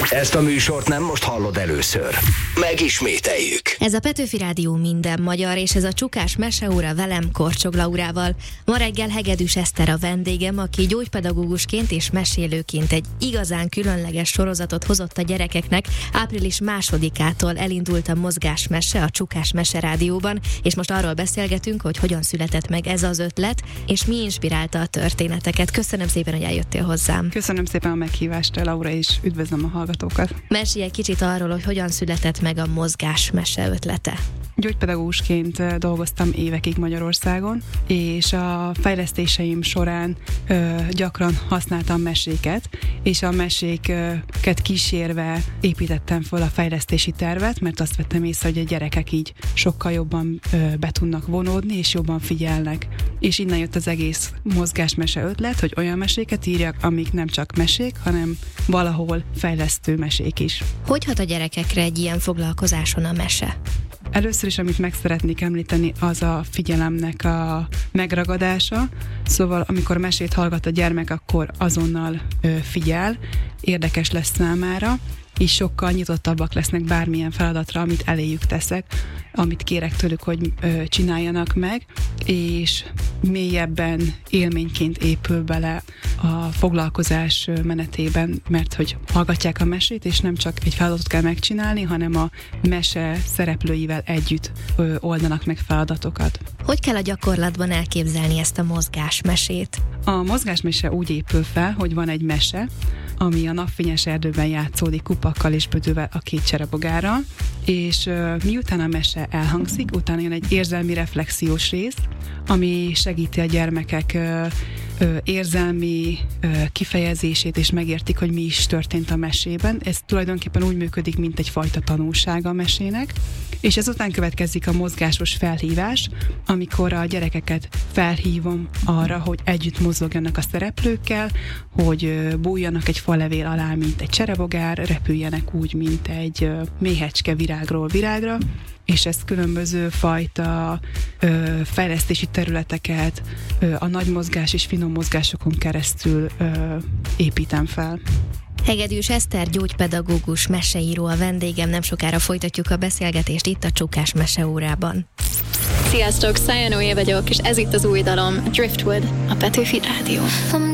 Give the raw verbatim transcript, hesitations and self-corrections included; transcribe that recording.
Ezt a műsort nem most hallod először. Megismételjük. Ez a Petőfi Rádió minden magyar, és ez a Csukás Meseóra velem, Korcsog Laurával. Ma reggel Hegedűs Eszter a vendégem, aki gyógypedagógusként és mesélőként egy igazán különleges sorozatot hozott a gyerekeknek. Április másodikától elindult a Mozgásmese a Csukás Mese Rádióban, és most arról beszélgetünk, hogy hogyan született meg ez az ötlet, és mi inspirálta a történeteket. Köszönöm szépen, hogy eljöttél hozzám. Köszönöm szépen a meghívást, Laura, és üdvözlöm a hallgatókat. Mesélj egy kicsit arról, hogy hogyan született meg a Mozgásmese ötlete. Gyógypedagógusként dolgoztam évekig Magyarországon, és a fejlesztéseim során ö, gyakran használtam meséket, és a meséket kísérve építettem fel a fejlesztési tervet, mert azt vettem észre, hogy a gyerekek így sokkal jobban ö, be tudnak vonódni, és jobban figyelnek. És innen jött az egész Mozgásmese ötlet, hogy olyan meséket írjak, amik nem csak mesék, hanem valahol fejlesztő mesék is. Hogy hat a gyerekekre egy ilyen foglalkozáson a mese? Először is, amit meg szeretnék említeni, az a figyelemnek a megragadása. Szóval, amikor mesét hallgat a gyermek, akkor azonnal ö, figyel, érdekes lesz számára, és sokkal nyitottabbak lesznek bármilyen feladatra, amit eléjük teszek, amit kérek tőlük, hogy ö, csináljanak meg, és mélyebben élményként épül bele a foglalkozás menetében, mert hogy hallgatják a mesét, és nem csak egy feladatot kell megcsinálni, hanem a mese szereplőivel együtt ö, oldanak meg feladatokat. Hogy kell a gyakorlatban elképzelni ezt a mozgásmesét? A mozgásmese úgy épül fel, hogy van egy mese, ami a napfényes erdőben játszódik kupakkal és bödővel a két cserebogára, és uh, miután a mese elhangzik, utána jön egy érzelmi reflexiós rész, ami segíti a gyermekek uh, uh, érzelmi uh, kifejezését, és megértik, hogy mi is történt a mesében. Ez tulajdonképpen úgy működik, mint egyfajta tanulsága a mesének, és ezután következik a mozgásos felhívás, amikor a gyerekeket felhívom arra, hogy együtt mozogjanak a szereplőkkel, hogy uh, bújjanak egy falevél alá, mint egy cserebogár, repüljenek úgy, mint egy uh, méhecske virágról virágra, és ezt különböző fajta ö, fejlesztési területeket ö, a nagy mozgás és finom mozgásokon keresztül ö, építem fel. Hegedűs Eszter gyógypedagógus, meseíró a vendégem, nem sokára folytatjuk a beszélgetést itt a Csukás Meseórában. Sziasztok, Szája Noé vagyok, és ez itt az új dalom, Driftwood, a Petőfi Rádió.